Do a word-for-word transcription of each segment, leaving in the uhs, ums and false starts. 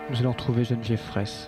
Nous allons retrouver Geneviève Fraisse.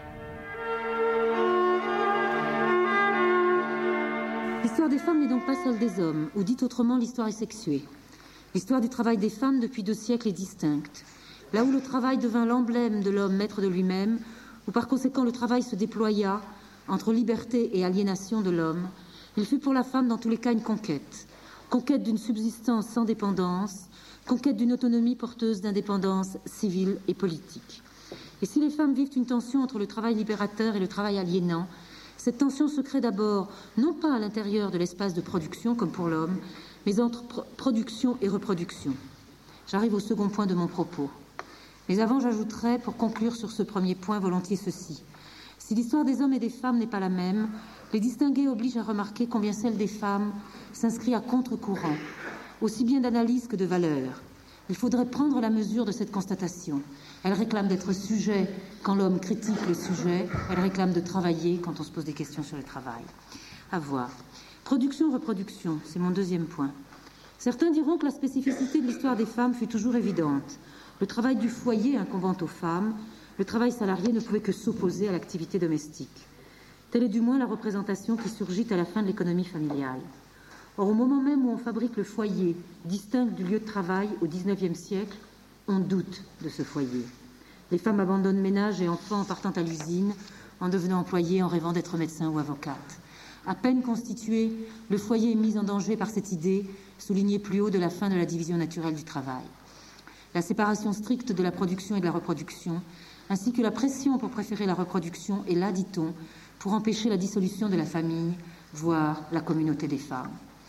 L'histoire des femmes n'est donc pas celle des hommes, ou dit autrement, l'histoire est sexuée. L'histoire du travail des femmes depuis deux siècles est distincte. Là où le travail devint l'emblème de l'homme maître de lui-même, où par conséquent le travail se déploya entre liberté et aliénation de l'homme, il fut pour la femme dans tous les cas une conquête. Conquête d'une subsistance sans dépendance, conquête d'une autonomie porteuse d'indépendance civile et politique. Et si les femmes vivent une tension entre le travail libérateur et le travail aliénant, cette tension se crée d'abord non pas à l'intérieur de l'espace de production comme pour l'homme, mais entre pro- production et reproduction. J'arrive au second point de mon propos. Mais avant, j'ajouterai, pour conclure sur ce premier point, volontiers ceci. Si l'histoire des hommes et des femmes n'est pas la même, les distinguer oblige à remarquer combien celle des femmes s'inscrit à contre-courant, aussi bien d'analyse que de valeur. Il faudrait prendre la mesure de cette constatation. Elle réclame d'être sujet quand l'homme critique le sujet, elle réclame de travailler quand on se pose des questions sur le travail. À voir. Production-reproduction, c'est mon deuxième point. Certains diront que la spécificité de l'histoire des femmes fut toujours évidente. Le travail du foyer incombant aux femmes, le travail salarié ne pouvait que s'opposer à l'activité domestique. Telle est du moins la représentation qui surgit à la fin de l'économie familiale. Or, au moment même où on fabrique le foyer, distinct du lieu de travail au dix-neuvième siècle, on doute de ce foyer. Les femmes abandonnent ménage et enfants en partant à l'usine, en devenant employées, en rêvant d'être médecin ou avocate. À peine constitué, le foyer est mis en danger par cette idée, soulignée plus haut, de la fin de la division naturelle du travail. La séparation stricte de la production et de la reproduction, ainsi que la pression pour préférer la reproduction est là, dit-on, pour empêcher la dissolution de la famille, voire la communauté des femmes.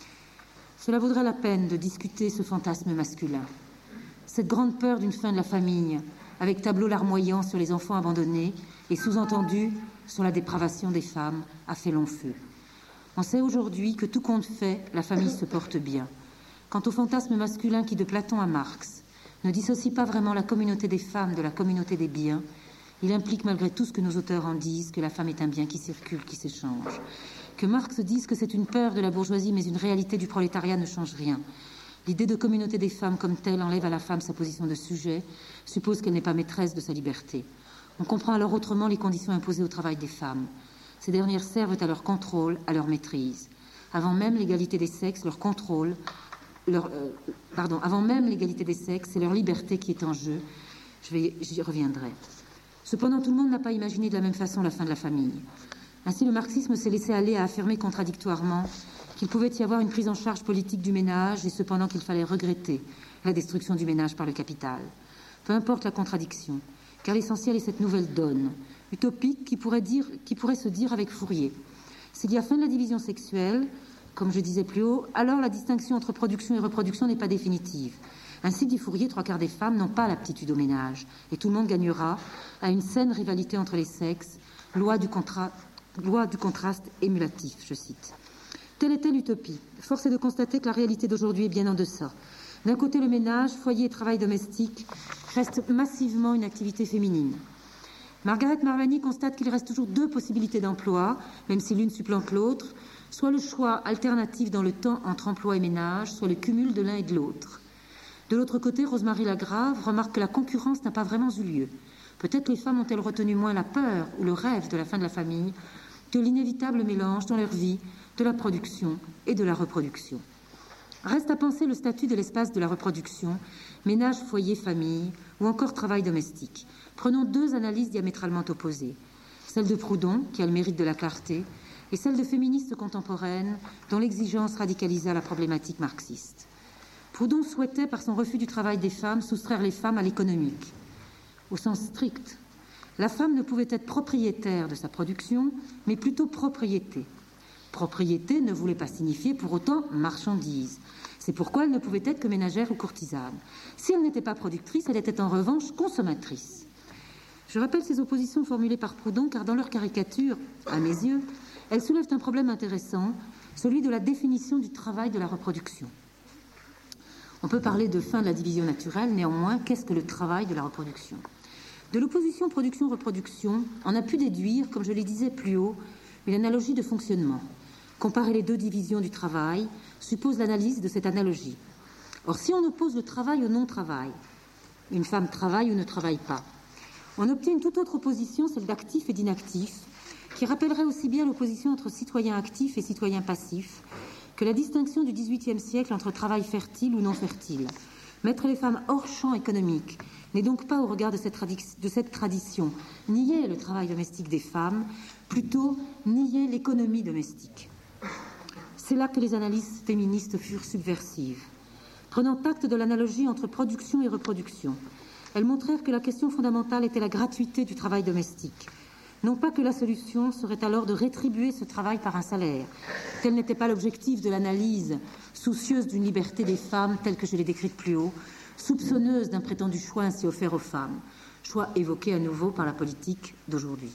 Cela vaudrait la peine de discuter ce fantasme masculin. Cette grande peur d'une fin de la famille, avec tableau larmoyant sur les enfants abandonnés et sous-entendu sur la dépravation des femmes, a fait long feu. On sait aujourd'hui que tout compte fait, la famille se porte bien. Quant au fantasme masculin qui, de Platon à Marx, ne dissocie pas vraiment la communauté des femmes de la communauté des biens, il implique malgré tout ce que nos auteurs en disent, que la femme est un bien qui circule, qui s'échange. Que Marx dise que c'est une peur de la bourgeoisie, mais une réalité du prolétariat ne change rien. L'idée de communauté des femmes comme telle enlève à la femme sa position de sujet, suppose qu'elle n'est pas maîtresse de sa liberté. On comprend alors autrement les conditions imposées au travail des femmes. Ces dernières servent à leur contrôle, à leur maîtrise. Avant même l'égalité des sexes, leur contrôle, leur, euh, pardon, avant même l'égalité des sexes, c'est leur liberté qui est en jeu. Je vais, j'y reviendrai. Cependant, tout le monde n'a pas imaginé de la même façon la fin de la famille. Ainsi, le marxisme s'est laissé aller à affirmer contradictoirement qu'il pouvait y avoir une prise en charge politique du ménage et cependant qu'il fallait regretter la destruction du ménage par le capital. Peu importe la contradiction, car l'essentiel est cette nouvelle donne, utopique, qui pourrait, dire, qui pourrait se dire avec Fourier. S'il y a fin de la division sexuelle, comme je disais plus haut, alors la distinction entre production et reproduction n'est pas définitive. Ainsi, dit Fourier, trois quarts des femmes n'ont pas l'aptitude au ménage, et tout le monde gagnera à une saine rivalité entre les sexes, loi du, contra... loi du contraste émulatif, je cite. Telle était l'utopie. Force est de constater que la réalité d'aujourd'hui est bien en deçà. D'un côté, le ménage, foyer et travail domestique restent massivement une activité féminine. Margaret Marvani constate qu'il reste toujours deux possibilités d'emploi, même si l'une supplante l'autre, soit le choix alternatif dans le temps entre emploi et ménage, soit le cumul de l'un et de l'autre. De l'autre côté, Rosemarie Lagrave remarque que la concurrence n'a pas vraiment eu lieu. Peut-être les femmes ont-elles retenu moins la peur ou le rêve de la fin de la famille que l'inévitable mélange dans leur vie de la production et de la reproduction. Reste à penser le statut de l'espace de la reproduction, ménage, foyer, famille, ou encore travail domestique. Prenons deux analyses diamétralement opposées. Celle de Proudhon, qui a le mérite de la clarté, et celle de féministes contemporaines, dont l'exigence radicalisa la problématique marxiste. Proudhon souhaitait, par son refus du travail des femmes, soustraire les femmes à l'économique. Au sens strict, la femme ne pouvait être propriétaire de sa production, mais plutôt propriété. Propriété ne voulait pas signifier pour autant marchandise. C'est pourquoi elle ne pouvait être que ménagère ou courtisane. Si elle n'était pas productrice, elle était en revanche consommatrice. Je rappelle ces oppositions formulées par Proudhon, car dans leur caricature, à mes yeux, elles soulèvent un problème intéressant, celui de la définition du travail de la reproduction. On peut parler de fin de la division naturelle, néanmoins, qu'est-ce que le travail de la reproduction ? De l'opposition production-reproduction, on a pu déduire, comme je le disais plus haut, une analogie de fonctionnement. Comparer les deux divisions du travail suppose l'analyse de cette analogie. Or, si on oppose le travail au non-travail, une femme travaille ou ne travaille pas, On obtient une toute autre opposition, celle d'actifs et d'inactifs, qui rappellerait aussi bien l'opposition entre citoyens actifs et citoyens passifs que la distinction du dix-huitième siècle entre travail fertile ou non fertile. Mettre les femmes hors champ économique n'est donc pas, au regard de cette, de cette tradition, nier le travail domestique des femmes, plutôt nier l'économie domestique. C'est là que les analyses féministes furent subversives. Prenant acte de l'analogie entre production et reproduction, elles montrèrent que la question fondamentale était la gratuité du travail domestique. Non pas que la solution serait alors de rétribuer ce travail par un salaire. Tel n'était pas l'objectif de l'analyse soucieuse d'une liberté des femmes telle que je l'ai décrite plus haut, soupçonneuse d'un prétendu choix ainsi offert aux femmes, choix évoqué à nouveau par la politique d'aujourd'hui,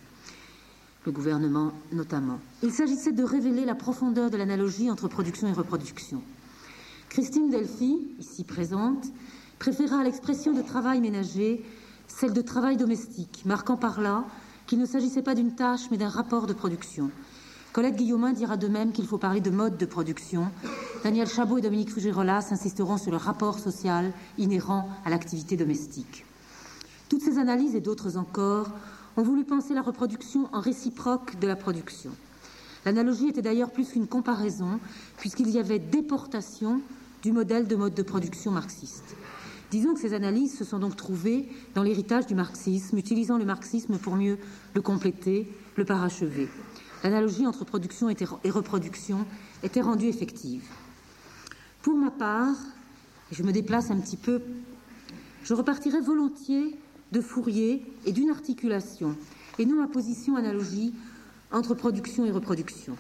le gouvernement notamment. Il s'agissait de révéler la profondeur de l'analogie entre production et reproduction. Christine Delphi, ici présente, préféra à l'expression de travail ménager celle de travail domestique, marquant par là qu'il ne s'agissait pas d'une tâche mais d'un rapport de production. Colette Guillaumin dira de même qu'il faut parler de mode de production. Daniel Chabot et Dominique Fougerolas insisteront sur le rapport social inhérent à l'activité domestique. Toutes ces analyses et d'autres encore ont voulu penser la reproduction en réciproque de la production. L'analogie était d'ailleurs plus qu'une comparaison, puisqu'il y avait déportation du modèle de mode de production marxiste. Disons que ces analyses se sont donc trouvées dans l'héritage du marxisme, utilisant le marxisme pour mieux le compléter, le parachever. L'analogie entre production et reproduction était rendue effective. Pour ma part, et je me déplace un petit peu, je repartirais volontiers de Fourier et d'une articulation, et non à position analogie entre production et reproduction.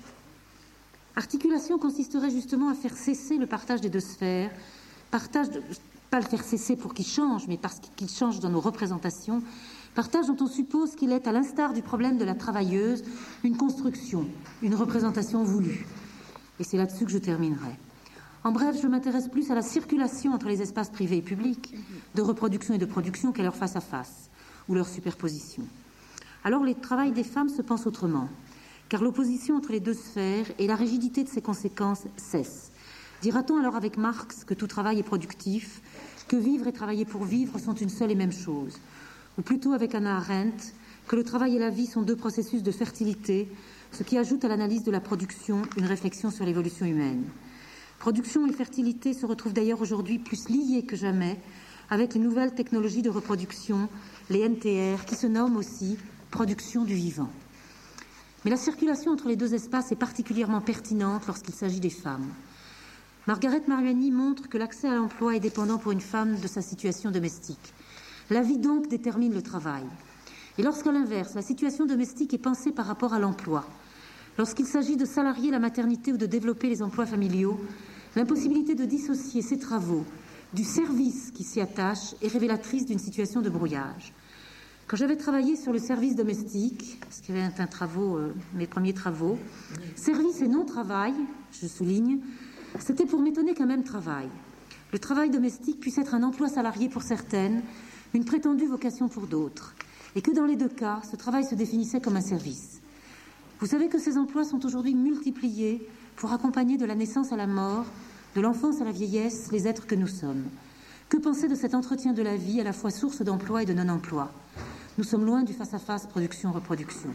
Articulation consisterait justement à faire cesser le partage des deux sphères, partage de, pas le faire cesser pour qu'il change, mais parce qu'il change dans nos représentations, partage dont on suppose qu'il est, à l'instar du problème de la travailleuse, une construction, une représentation voulue. Et c'est là-dessus que je terminerai. En bref, je m'intéresse plus à la circulation entre les espaces privés et publics, de reproduction et de production, qu'à leur face-à-face, ou leur superposition. Alors, le travail des femmes se pense autrement, car l'opposition entre les deux sphères et la rigidité de ses conséquences cessent. Dira-t-on alors avec Marx que tout travail est productif, que vivre et travailler pour vivre sont une seule et même chose, ou plutôt avec Hannah Arendt, que le travail et la vie sont deux processus de fertilité, ce qui ajoute à l'analyse de la production une réflexion sur l'évolution humaine. Production et fertilité se retrouvent d'ailleurs aujourd'hui plus liées que jamais avec les nouvelles technologies de reproduction, les N T R, qui se nomment aussi production du vivant. Mais la circulation entre les deux espaces est particulièrement pertinente lorsqu'il s'agit des femmes. Margaret Mariani montre que l'accès à l'emploi est dépendant pour une femme de sa situation domestique. La vie donc détermine le travail. Et lorsqu'à l'inverse, la situation domestique est pensée par rapport à l'emploi, lorsqu'il s'agit de salarier la maternité ou de développer les emplois familiaux, l'impossibilité de dissocier ces travaux du service qui s'y attache est révélatrice d'une situation de brouillage. Quand j'avais travaillé sur le service domestique, ce qui avait un travaux, euh, mes premiers travaux, service et non-travail, je souligne, c'était pour m'étonner qu'un même travail, le travail domestique, puisse être un emploi salarié pour certaines, une prétendue vocation pour d'autres, et que dans les deux cas, ce travail se définissait comme un service. Vous savez que ces emplois sont aujourd'hui multipliés pour accompagner de la naissance à la mort, de l'enfance à la vieillesse, les êtres que nous sommes. Que penser de cet entretien de la vie, à la fois source d'emploi et de non-emploi? Nous sommes loin du face-à-face production-reproduction.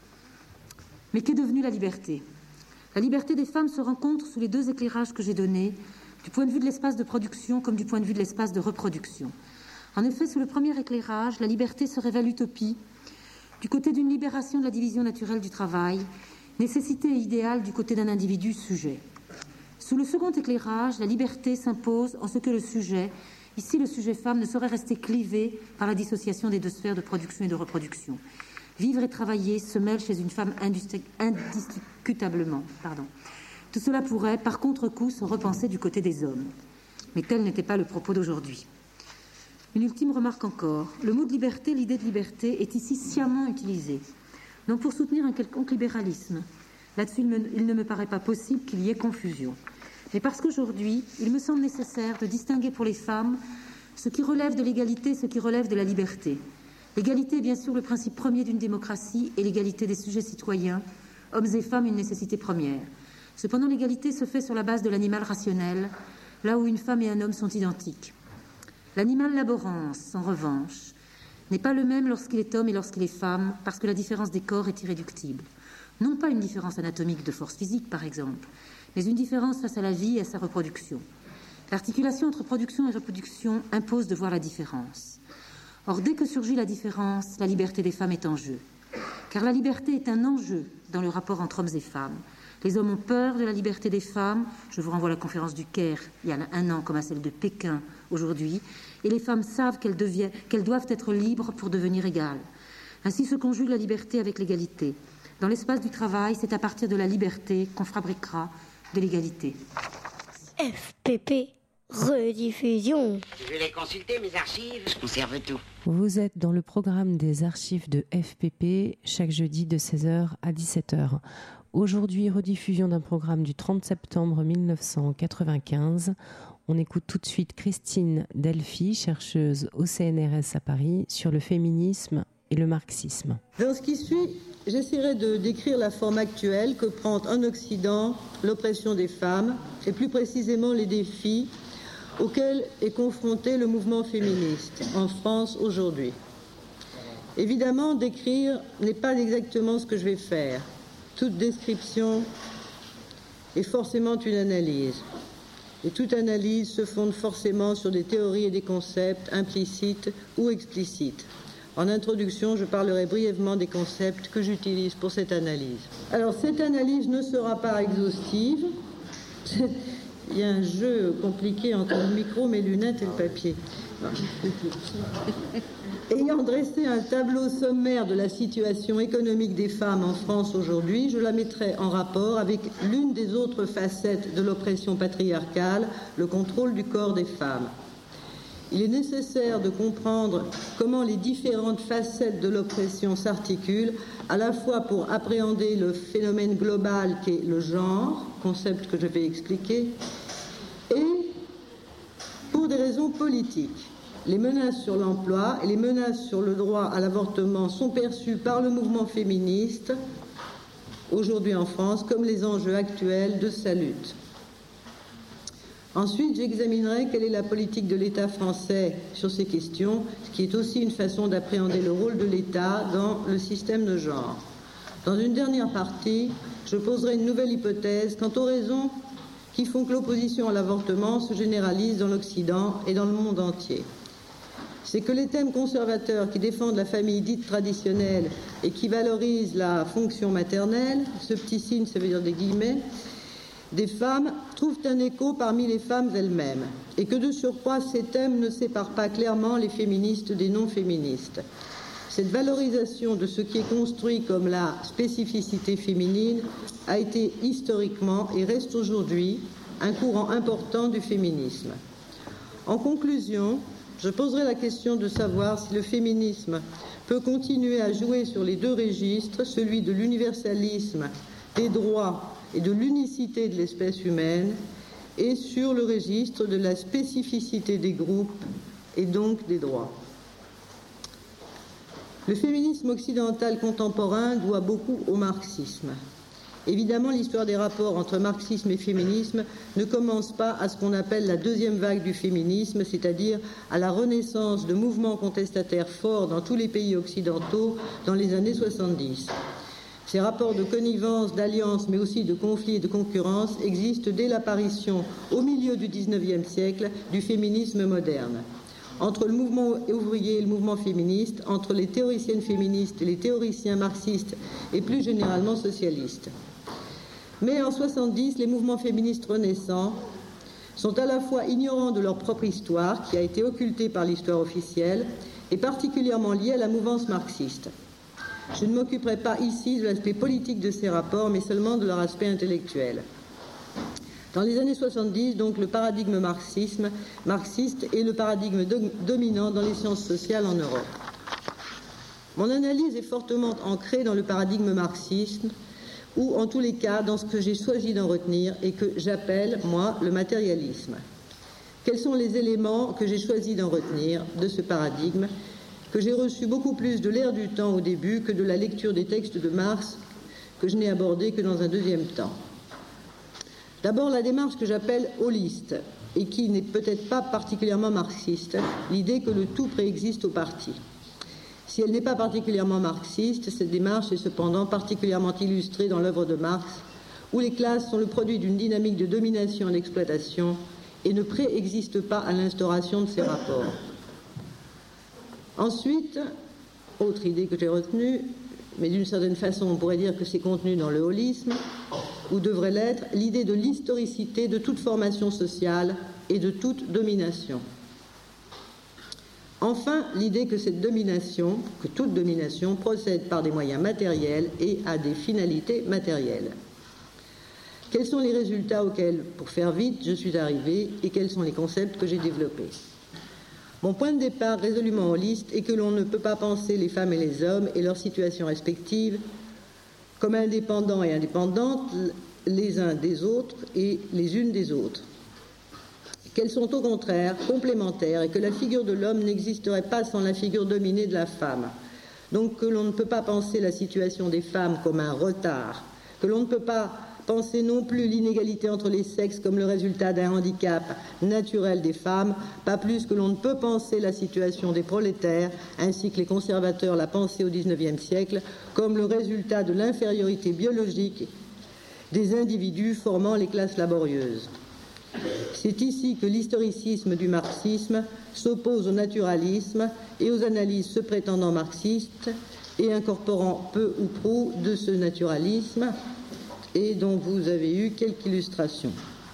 Mais qu'est devenue la liberté? La liberté des femmes se rencontre sous les deux éclairages que j'ai donnés, du point de vue de l'espace de production comme du point de vue de l'espace de reproduction. En effet, sous le premier éclairage, la liberté se révèle utopie, du côté d'une libération de la division naturelle du travail, nécessité et idéal du côté d'un individu sujet. Sous le second éclairage, la liberté s'impose en ce que le sujet, ici le sujet femme, ne saurait rester clivé par la dissociation des deux sphères de production et de reproduction. Vivre et travailler se mêlent chez une femme indiscutablement. Pardon. Tout cela pourrait, par contre-coup, se repenser du côté des hommes. Mais tel n'était pas le propos d'aujourd'hui. Une ultime remarque encore. Le mot de liberté, l'idée de liberté, est ici sciemment utilisé, non pour soutenir un quelconque libéralisme. Là-dessus, il, me, il ne me paraît pas possible qu'il y ait confusion. Mais parce qu'aujourd'hui, il me semble nécessaire de distinguer pour les femmes ce qui relève de l'égalité et ce qui relève de la liberté. L'égalité est bien sûr le principe premier d'une démocratie et l'égalité des sujets citoyens, hommes et femmes, une nécessité première. Cependant, l'égalité se fait sur la base de l'animal rationnel, là où une femme et un homme sont identiques. L'animal laborance, en revanche, n'est pas le même lorsqu'il est homme et lorsqu'il est femme, parce que la différence des corps est irréductible. Non pas une différence anatomique de force physique, par exemple, mais une différence face à la vie et à sa reproduction. L'articulation entre production et reproduction impose de voir la différence. Or, dès que surgit la différence, la liberté des femmes est en jeu. Car la liberté est un enjeu dans le rapport entre hommes et femmes. Les hommes ont peur de la liberté des femmes. Je vous renvoie à la conférence du Caire il y a un an comme à celle de Pékin aujourd'hui. Et les femmes savent qu'elles, deviennent, qu'elles doivent être libres pour devenir égales. Ainsi se conjugue la liberté avec l'égalité. Dans l'espace du travail, c'est à partir de la liberté qu'on fabriquera de l'égalité. F P P, rediffusion. Je vais les consulter, mes archives, je conserve tout. Vous êtes dans le programme des archives de F P P, chaque jeudi de seize heures à dix-sept heures. Aujourd'hui, rediffusion d'un programme du trente septembre mille neuf cent quatre-vingt-quinze. On écoute tout de suite Christine Delphi, chercheuse au C N R S à Paris, sur le féminisme et le marxisme. Dans ce qui suit, j'essaierai de décrire la forme actuelle que prend en Occident l'oppression des femmes, et plus précisément les défis auxquels est confronté le mouvement féministe en France aujourd'hui. Évidemment, décrire n'est pas exactement ce que je vais faire. Toute description est forcément une analyse. Et toute analyse se fonde forcément sur des théories et des concepts implicites ou explicites. En introduction, je parlerai brièvement des concepts que j'utilise pour cette analyse. Alors, cette analyse ne sera pas exhaustive. Il y a un jeu compliqué entre le micro, mes lunettes et le papier. Ayant dressé un tableau sommaire de la situation économique des femmes en France aujourd'hui, je la mettrai en rapport avec l'une des autres facettes de l'oppression patriarcale, le contrôle du corps des femmes. Il est nécessaire de comprendre comment les différentes facettes de l'oppression s'articulent, à la fois pour appréhender le phénomène global qu'est le genre, concept que je vais expliquer, et pour des raisons politiques. Les menaces sur l'emploi et les menaces sur le droit à l'avortement sont perçues par le mouvement féministe, aujourd'hui en France, comme les enjeux actuels de sa lutte. Ensuite, j'examinerai quelle est la politique de l'État français sur ces questions, ce qui est aussi une façon d'appréhender le rôle de l'État dans le système de genre. Dans une dernière partie, je poserai une nouvelle hypothèse quant aux raisons qui font que l'opposition à l'avortement se généralise dans l'Occident et dans le monde entier. C'est que les thèmes conservateurs qui défendent la famille dite traditionnelle et qui valorisent la fonction maternelle, ce petit signe, ça veut dire des guillemets, des femmes trouvent un écho parmi les femmes elles-mêmes, et que de surcroît ces thèmes ne séparent pas clairement les féministes des non-féministes. Cette valorisation de ce qui est construit comme la spécificité féminine a été historiquement et reste aujourd'hui un courant important du féminisme. En conclusion, je poserai la question de savoir si le féminisme peut continuer à jouer sur les deux registres, celui de l'universalisme des droits et de l'unicité de l'espèce humaine, et sur le registre de la spécificité des groupes et donc des droits. Le féminisme occidental contemporain doit beaucoup au marxisme. Évidemment, l'histoire des rapports entre marxisme et féminisme ne commence pas à ce qu'on appelle la deuxième vague du féminisme, c'est-à-dire à la renaissance de mouvements contestataires forts dans tous les pays occidentaux dans les années soixante-dix. Ces rapports de connivence, d'alliance, mais aussi de conflit et de concurrence existent dès l'apparition, au milieu du dix-neuvième siècle, du féminisme moderne. Entre le mouvement ouvrier et le mouvement féministe, entre les théoriciennes féministes et les théoriciens marxistes et plus généralement socialistes. Mais en soixante-dix, les mouvements féministes renaissants sont à la fois ignorants de leur propre histoire, qui a été occultée par l'histoire officielle, et particulièrement liés à la mouvance marxiste. Je ne m'occuperai pas ici de l'aspect politique de ces rapports, mais seulement de leur aspect intellectuel. Dans les années soixante-dix, donc, le paradigme marxisme, marxiste est le paradigme do- dominant dans les sciences sociales en Europe. Mon analyse est fortement ancrée dans le paradigme marxiste, ou en tous les cas dans ce que j'ai choisi d'en retenir et que j'appelle, moi, le matérialisme. Quels sont les éléments que j'ai choisi d'en retenir de ce paradigme, que j'ai reçu beaucoup plus de l'air du temps au début que de la lecture des textes de Marx, que je n'ai abordé que dans un deuxième temps. D'abord, la démarche que j'appelle holiste, et qui n'est peut-être pas particulièrement marxiste, l'idée que le tout préexiste au parti. Si elle n'est pas particulièrement marxiste, cette démarche est cependant particulièrement illustrée dans l'œuvre de Marx, où les classes sont le produit d'une dynamique de domination et d'exploitation et ne préexistent pas à l'instauration de ces rapports. Ensuite, autre idée que j'ai retenue, mais d'une certaine façon on pourrait dire que c'est contenu dans le holisme, ou devrait l'être, l'idée de l'historicité de toute formation sociale et de toute domination. Enfin, l'idée que cette domination, que toute domination, procède par des moyens matériels et a des finalités matérielles. Quels sont les résultats auxquels, pour faire vite, je suis arrivée et quels sont les concepts que j'ai développés? Mon point de départ résolument holiste est que l'on ne peut pas penser les femmes et les hommes et leurs situations respectives comme indépendants et indépendantes les uns des autres et les unes des autres. Qu'elles sont au contraire complémentaires et que la figure de l'homme n'existerait pas sans la figure dominée de la femme. Donc que l'on ne peut pas penser la situation des femmes comme un retard, que l'on ne peut pas penser non plus l'inégalité entre les sexes comme le résultat d'un handicap naturel des femmes, pas plus que l'on ne peut penser la situation des prolétaires, ainsi que les conservateurs la pensaient au dix-neuvième siècle, comme le résultat de l'infériorité biologique des individus formant les classes laborieuses. C'est ici que l'historicisme du marxisme s'oppose au naturalisme et aux analyses se prétendant marxistes et incorporant peu ou prou de ce naturalisme, et dont vous avez eu quelques illustrations.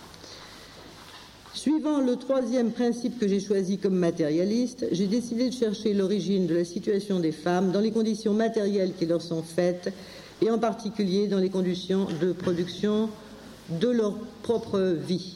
Suivant le troisième principe que j'ai choisi comme matérialiste, j'ai décidé de chercher l'origine de la situation des femmes dans les conditions matérielles qui leur sont faites, et en particulier dans les conditions de production de leur propre vie.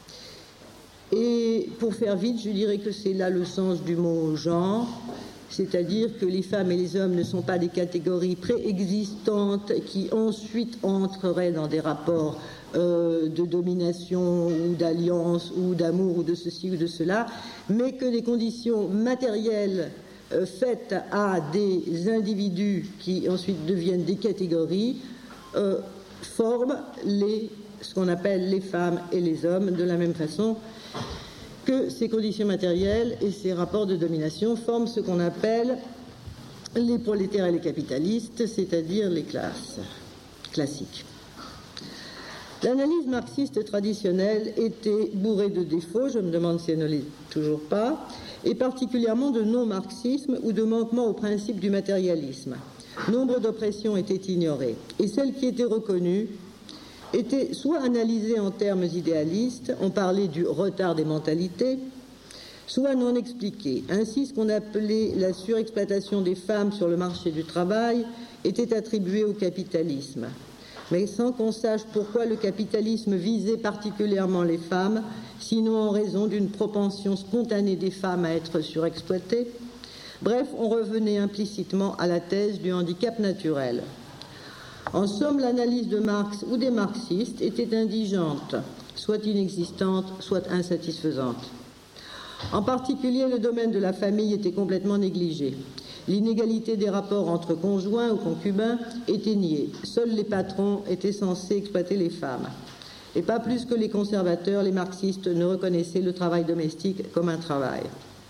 Et pour faire vite, je dirais que c'est là le sens du mot genre, c'est-à-dire que les femmes et les hommes ne sont pas des catégories préexistantes qui ensuite entreraient dans des rapports euh, de domination ou d'alliance ou d'amour ou de ceci ou de cela, mais que les conditions matérielles euh, faites à des individus qui ensuite deviennent des catégories euh, forment les, ce qu'on appelle les femmes et les hommes de la même façon que ces conditions matérielles et ces rapports de domination forment ce qu'on appelle les prolétaires et les capitalistes, c'est-à-dire les classes classiques. L'analyse marxiste traditionnelle était bourrée de défauts, je me demande si elle ne l'est toujours pas, et particulièrement de non-marxisme ou de manquement au principe du matérialisme. Nombre d'oppressions étaient ignorées, et celles qui étaient reconnues étaient soit analysées en termes idéalistes, on parlait du retard des mentalités, soit non expliquées. Ainsi, ce qu'on appelait la surexploitation des femmes sur le marché du travail était attribué au capitalisme. Mais sans qu'on sache pourquoi le capitalisme visait particulièrement les femmes, sinon en raison d'une propension spontanée des femmes à être surexploitées. Bref, on revenait implicitement à la thèse du handicap naturel. En somme, l'analyse de Marx ou des marxistes était indigente, soit inexistante, soit insatisfaisante. En particulier, le domaine de la famille était complètement négligé. L'inégalité des rapports entre conjoints ou concubins était niée. Seuls les patrons étaient censés exploiter les femmes. Et pas plus que les conservateurs, les marxistes ne reconnaissaient le travail domestique comme un travail.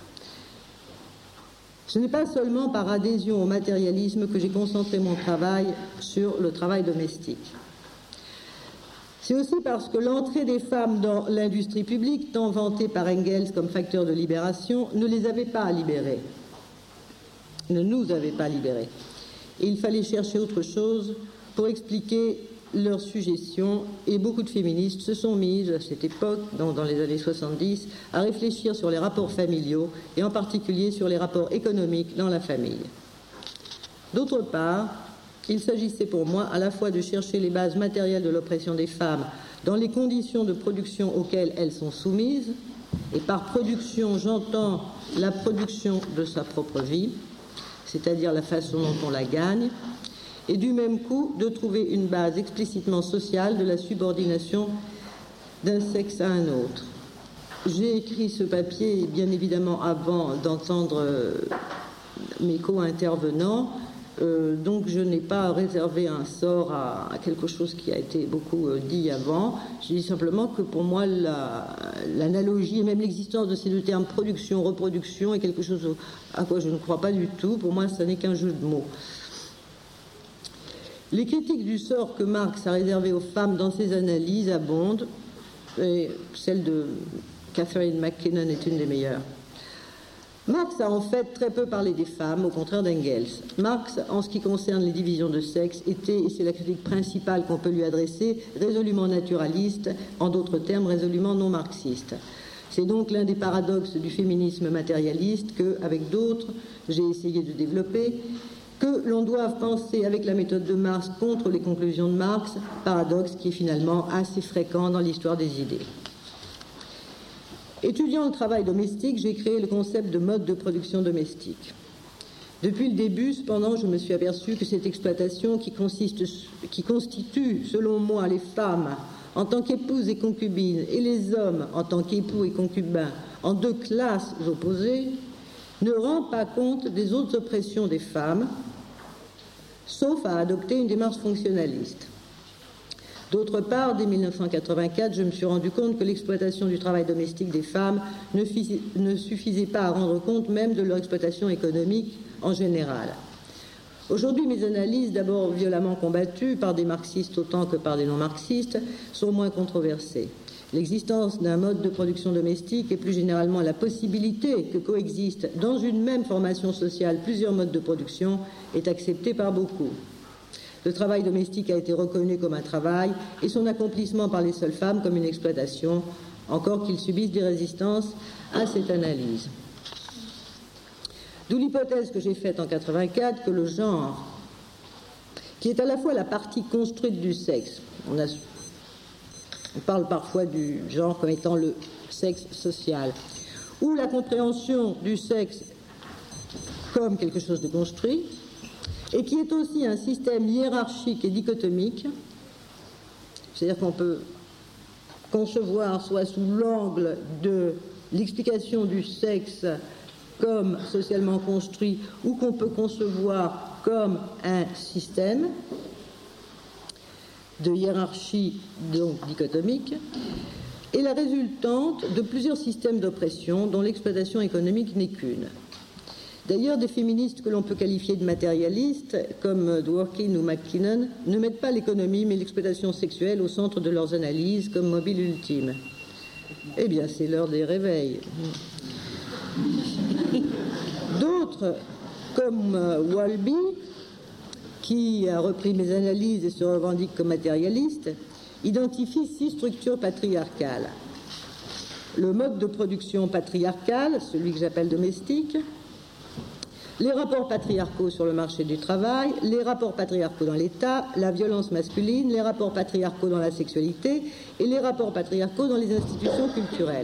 Ce n'est pas seulement par adhésion au matérialisme que j'ai concentré mon travail sur le travail domestique. C'est aussi parce que l'entrée des femmes dans l'industrie publique, tant vantée par Engels comme facteur de libération, ne les avait pas libérées, ne nous avait pas libérées. Et il fallait chercher autre chose pour expliquer leur suggestion, et beaucoup de féministes se sont mises à cette époque, dans, dans les années soixante-dix, à réfléchir sur les rapports familiaux et en particulier sur les rapports économiques dans la famille. D'autre part, il s'agissait pour moi à la fois de chercher les bases matérielles de l'oppression des femmes dans les conditions de production auxquelles elles sont soumises, et par production j'entends la production de sa propre vie, c'est-à-dire la façon dont on la gagne, et du même coup de trouver une base explicitement sociale de la subordination d'un sexe à un autre. J'ai écrit ce papier bien évidemment avant d'entendre mes co-intervenants, Euh, donc je n'ai pas réservé un sort à, à quelque chose qui a été beaucoup euh, dit avant. Je dis simplement que pour moi la, l'analogie et même l'existence de ces deux termes production, reproduction est quelque chose à quoi je ne crois pas du tout. Pour moi, ça n'est qu'un jeu de mots. Les critiques du sort que Marx a réservé aux femmes dans ses analyses abondent, et celle de Catherine McKinnon est une des meilleures. Marx a en fait très peu parlé des femmes, au contraire d'Engels. Marx, en ce qui concerne les divisions de sexe, était, et c'est la critique principale qu'on peut lui adresser, résolument naturaliste, en d'autres termes résolument non marxiste. C'est donc l'un des paradoxes du féminisme matérialiste que, avec d'autres, j'ai essayé de développer, que l'on doive penser avec la méthode de Marx contre les conclusions de Marx, paradoxe qui est finalement assez fréquent dans l'histoire des idées. Étudiant le travail domestique, j'ai créé le concept de mode de production domestique. Depuis le début, cependant, je me suis aperçu que cette exploitation qui, consiste, qui constitue, selon moi, les femmes en tant qu'épouses et concubines et les hommes en tant qu'époux et concubins en deux classes opposées, ne rend pas compte des autres oppressions des femmes, sauf à adopter une démarche fonctionnaliste. D'autre part, dès mille neuf cent quatre-vingt-quatre, je me suis rendu compte que l'exploitation du travail domestique des femmes ne, fis, ne suffisait pas à rendre compte même de leur exploitation économique en général. Aujourd'hui, mes analyses, d'abord violemment combattues par des marxistes autant que par des non-marxistes, sont moins controversées. L'existence d'un mode de production domestique et plus généralement la possibilité que coexistent dans une même formation sociale plusieurs modes de production est acceptée par beaucoup. Le travail domestique a été reconnu comme un travail et son accomplissement par les seules femmes comme une exploitation, encore qu'ils subissent des résistances à cette analyse. D'où l'hypothèse que j'ai faite en quatre-vingt-quatre que le genre, qui est à la fois la partie construite du sexe, on, a, on parle parfois du genre comme étant le sexe social, ou la compréhension du sexe comme quelque chose de construit, et qui est aussi un système hiérarchique et dichotomique, c'est-à-dire qu'on peut concevoir soit sous l'angle de l'explication du sexe comme socialement construit, ou qu'on peut concevoir comme un système de hiérarchie donc dichotomique, et la résultante de plusieurs systèmes d'oppression dont l'exploitation économique n'est qu'une. D'ailleurs, des féministes que l'on peut qualifier de matérialistes, comme Dworkin ou McKinnon, ne mettent pas l'économie mais l'exploitation sexuelle au centre de leurs analyses comme mobile ultime. Eh bien, c'est l'heure des réveils. D'autres, comme Walby, qui a repris mes analyses et se revendique comme matérialiste, identifient six structures patriarcales. Le mode de production patriarcal, celui que j'appelle domestique, les rapports patriarcaux sur le marché du travail, les rapports patriarcaux dans l'État, la violence masculine, les rapports patriarcaux dans la sexualité et les rapports patriarcaux dans les institutions culturelles.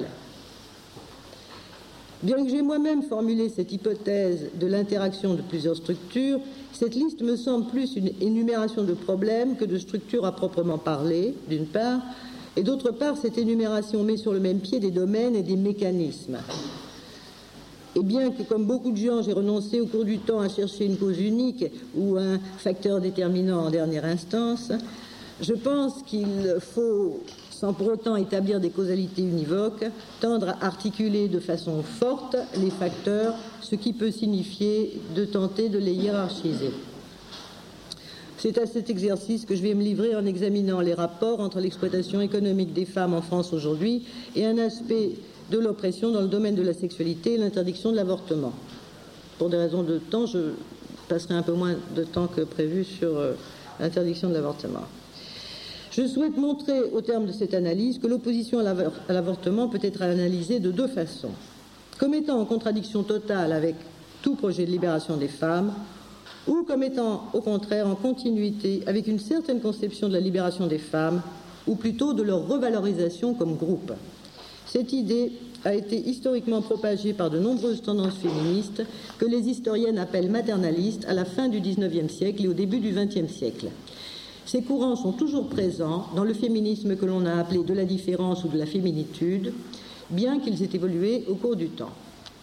Bien que j'ai moi-même formulé cette hypothèse de l'interaction de plusieurs structures, cette liste me semble plus une énumération de problèmes que de structures à proprement parler, d'une part, et d'autre part, cette énumération met sur le même pied des domaines et des mécanismes. Et bien que, comme beaucoup de gens, j'ai renoncé au cours du temps à chercher une cause unique ou un facteur déterminant en dernière instance, je pense qu'il faut, sans pour autant établir des causalités univoques, tendre à articuler de façon forte les facteurs, ce qui peut signifier de tenter de les hiérarchiser. C'est à cet exercice que je vais me livrer en examinant les rapports entre l'exploitation économique des femmes en France aujourd'hui et un aspect de l'oppression dans le domaine de la sexualité et l'interdiction de l'avortement. Pour des raisons de temps, je passerai un peu moins de temps que prévu sur euh, l'interdiction de l'avortement. Je souhaite montrer, au terme de cette analyse, que l'opposition à l'avortement peut être analysée de deux façons. Comme étant en contradiction totale avec tout projet de libération des femmes, ou comme étant, au contraire, en continuité avec une certaine conception de la libération des femmes, ou plutôt de leur revalorisation comme groupe. Cette idée a été historiquement propagée par de nombreuses tendances féministes que les historiennes appellent maternalistes à la fin du dix-neuvième siècle et au début du vingtième siècle. Ces courants sont toujours présents dans le féminisme que l'on a appelé de la différence ou de la féminitude, bien qu'ils aient évolué au cours du temps.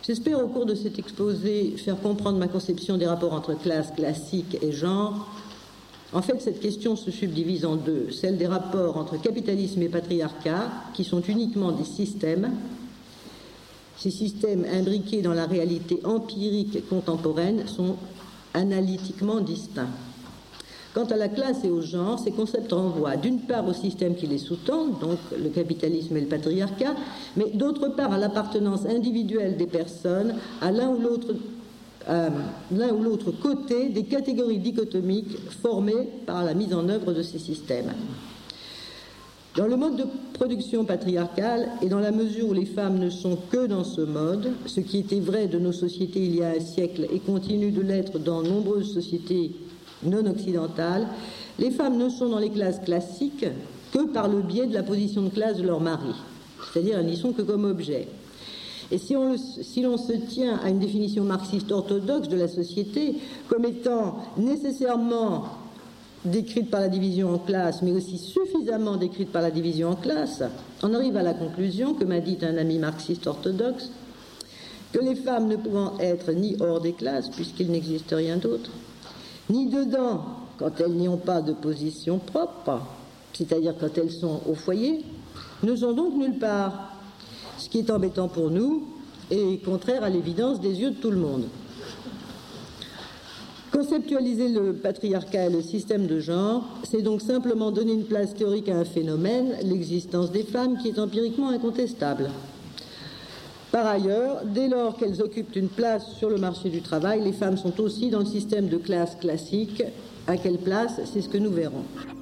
J'espère au cours de cet exposé faire comprendre ma conception des rapports entre classe, classique et genre. En fait, cette question se subdivise en deux. Celle des rapports entre capitalisme et patriarcat, qui sont uniquement des systèmes. Ces systèmes imbriqués dans la réalité empirique contemporaine sont analytiquement distincts. Quant à la classe et au genre, ces concepts renvoient d'une part au système qui les sous-tend, donc le capitalisme et le patriarcat, mais d'autre part à l'appartenance individuelle des personnes à l'un ou l'autre euh, l'un ou l'autre côté des catégories dichotomiques formées par la mise en œuvre de ces systèmes. Dans le mode de production patriarcal, et dans la mesure où les femmes ne sont que dans ce mode, ce qui était vrai de nos sociétés il y a un siècle et continue de l'être dans nombreuses sociétés non occidentales, les femmes ne sont dans les classes classiques que par le biais de la position de classe de leur mari, c'est-à-dire elles n'y sont que comme objet. Et si, on, si l'on se tient à une définition marxiste orthodoxe de la société comme étant nécessairement décrite par la division en classes, mais aussi suffisamment décrite par la division en classes, on arrive à la conclusion, que m'a dit un ami marxiste orthodoxe, que les femmes ne pouvant être ni hors des classes, puisqu'il n'existe rien d'autre, ni dedans, quand elles n'y ont pas de position propre, c'est-à-dire quand elles sont au foyer, ne sont donc nulle part. Ce qui est embêtant pour nous est contraire à l'évidence des yeux de tout le monde. Conceptualiser le patriarcat et le système de genre, c'est donc simplement donner une place théorique à un phénomène, l'existence des femmes, qui est empiriquement incontestable. Par ailleurs, dès lors qu'elles occupent une place sur le marché du travail, les femmes sont aussi dans le système de classe classique. À quelle place, c'est ce que nous verrons.